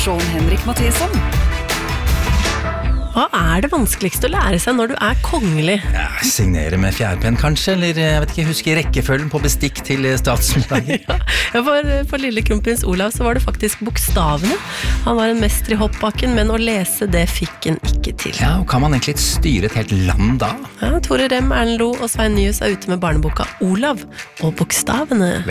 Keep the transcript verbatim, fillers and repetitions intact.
Sean Henrik Matheson. Hva er det vanskeligste å lære seg når du er kongelig? Ja, signere med fjærpenn kanskje, eller jeg vet ikke, huske rekkefølgen på bestikk til statsmiddagen. Ja, for, for lille kronprins Olav så var det faktisk bokstavene. Han var en mester i hoppbakken, men å lese det fikk han ikke til. Ja, og kan man egentlig styre et helt land da? Ja, Tore Rem, Erlend Lo og Svein Nyhus er ute med barneboka Olav og bokstavene.